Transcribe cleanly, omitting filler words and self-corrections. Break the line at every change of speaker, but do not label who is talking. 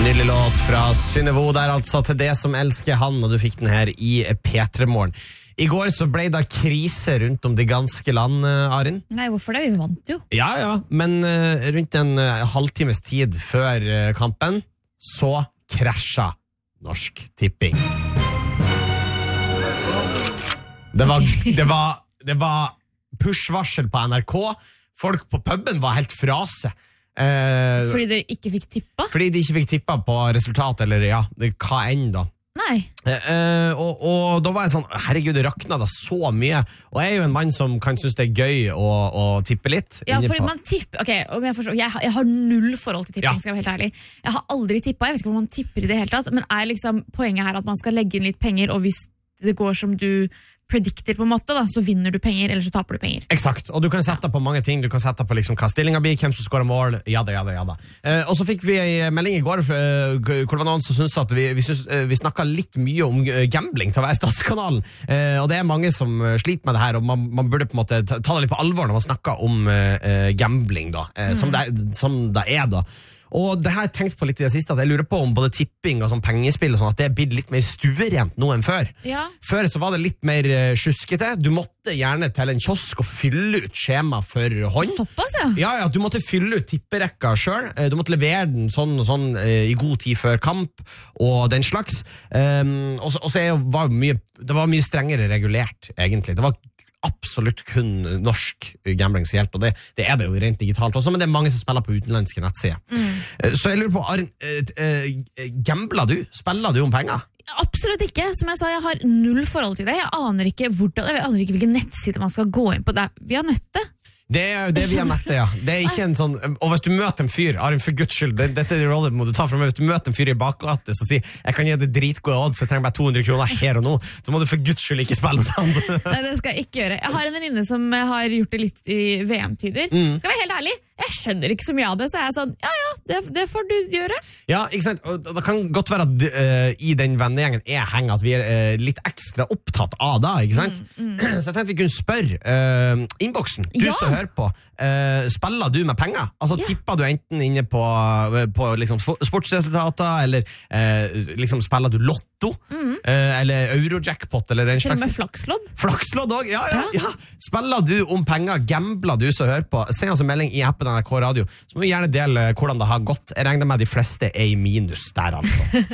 Nydelig låt fra Synnøve der, altså, til det som elsker han, og du fikk den her i P3-morgen. I går så ble det krise rundt om det ganske land, Arin.
Nei, hvorfor det? Vi vant jo.
Ja, men rundt en halvtimes tid før kampen, så krasja Norsk Tipping. Det var push-varsel på NRK. Folk på puben var helt fra seg.
Fordi dere ikke fikk tippa?
Fordi de ikke fikk tippa på resultat, eller ja, hva enn da.
Nei.
Og da var jeg sånn, herregud, det rakna da så mye. Og jeg er jo en mann som kan synes det er gøy å tippe litt.
Ja, fordi man tipper, ok, om jeg forstår, jeg har null forhold til tipping, skal jeg være helt ærlig. Jeg har aldri tippet, jeg vet ikke hvor man tipper i det hele tatt, men er liksom poenget her at man skal legge inn litt penger, og hvis det går som du predikter på en måte, da, så vinner du penger, eller så taper du penger. Eksakt,
og du kan sette på mange ting. Du kan sette på liksom hva stillingen blir, hvem som skårer mål, jada. Og så fikk vi en melding i går hvor det var noen som syntes at vi snakket litt mye om gambling til å være Statskanalen, og det er mange som sliter med det her, og man burde på en måte ta det litt på alvor når man snakker om gambling da, som det er da. Og det har jeg tenkt på litt i det siste, at jeg lurer på om både tipping og sånn pengespill og sånn, at det er blitt litt mer stuerent nå enn før.
Ja.
Før så var det litt mer sjuskete. Du måtte gjerne til en kiosk og fylle ut skjema for hånd.
Såpass, ja?
Ja, du måtte fylle ut tipperekka selv. Du måtte levere den sånn og sånn i god tid før kamp og den slags. Og så var det var mye strengere regulert, egentlig. Det var absolutt kun norsk gambling som gjelder, og det er det jo rent digitalt også, men det er mange som spiller på utenlandske nettsider. Så jeg lurer på, Arin, gambler du? Spiller du om penger?
Absolutt ikke. Som jeg sa, jeg har null forhold til det. Jeg aner ikke hvilken nettside man skal gå inn på. Vi har nettet.
Det er jo det vi har nettet, ja. Det er ikke en sånn, og hvis du møter en fyr, Arin, for Guds skyld, dette er rollen må du ta fra meg, hvis du møter en fyr i bakgården, så sier, jeg kan gi det dritgode odds, jeg trenger bare 200 kroner her og nå, så må du for Guds skyld ikke spille hos han.
Nei, det skal jeg ikke gjøre. Jeg har en venninne som har gjort det litt i VM-tider. Skal være helt ærlig, jeg skjønner ikke så mye av det, så jeg er sånn, det får du gjøre. Ja,
ikke sant, og det kan godt være at i den vennegjengen henger at vi er litt ekstra opptatt av det, ikke sant? Så jeg tenkte vi kunne spørre innboksen, du som hører på, spiller du med penger? Altså tipper du enten inne på liksom sportsresultater, eller liksom spiller du lotto, eller eurojackpot, eller en slags...
Til og med flakslodd?
Flakslodd også, ja. Spiller du om penger, gambler du som hører på? Send oss en melding i appen NRK Radio, så må vi gjerne dele hvordan det har gått. Jeg regner med de fleste er i minus der, altså.